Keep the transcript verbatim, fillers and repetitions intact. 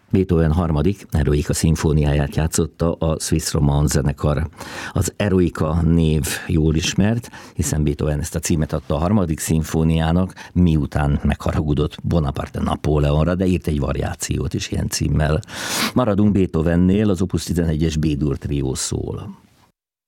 Beethoven harmadik Eroica szimfóniáját játszotta a Swiss Romance zenekar. Az Eroica név jól ismert, hiszen Beethoven ezt a címet adta a harmadik szimfóniának, miután megharagudott Bonaparte Napóleonra, de írt egy variációt is ilyen címmel. Maradunk Beethovennél, az Opus tizenegyes B-dur trió szól.